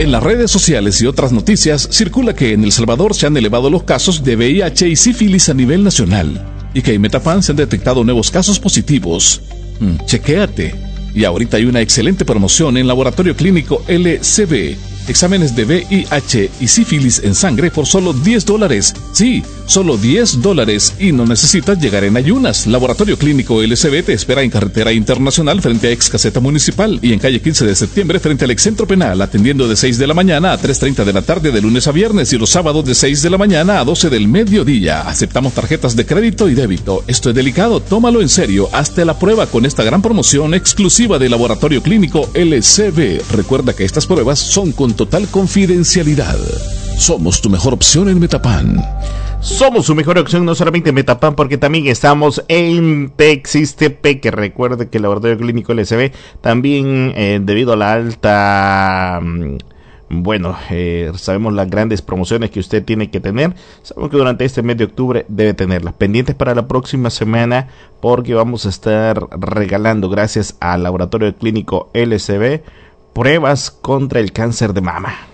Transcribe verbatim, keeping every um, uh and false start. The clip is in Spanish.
En las redes sociales y otras noticias circula que en El Salvador se han elevado los casos de V I H y sífilis a nivel nacional y que en Metapan se han detectado nuevos casos positivos. Mm, chequéate. Y ahorita hay una excelente promoción en Laboratorio Clínico L C B. Exámenes de V I H y sífilis en sangre por solo diez dólares. Sí, solo diez dólares y no necesitas llegar en ayunas. Laboratorio Clínico L C B te espera en Carretera Internacional frente a Ex Caseta Municipal y en calle quince de septiembre frente al Excentro Penal, atendiendo de seis de la mañana a tres treinta de la tarde de lunes a viernes y los sábados de seis de la mañana a doce del mediodía. Aceptamos tarjetas de crédito y débito. Esto es delicado, tómalo en serio. Hazte la prueba con esta gran promoción exclusiva de Laboratorio Clínico L C B. Recuerda que estas pruebas son con total confidencialidad. Somos tu mejor opción en Metapan. Somos su mejor opción no solamente en Metapan, porque también estamos en Texistepec. Recuerde que el Laboratorio Clínico L C B también, eh, debido a la alta... Bueno, eh, sabemos las grandes promociones que usted tiene que tener. Sabemos que durante este mes de octubre debe tenerlas pendientes para la próxima semana, porque vamos a estar regalando, gracias al Laboratorio Clínico L C B, pruebas contra el cáncer de mama.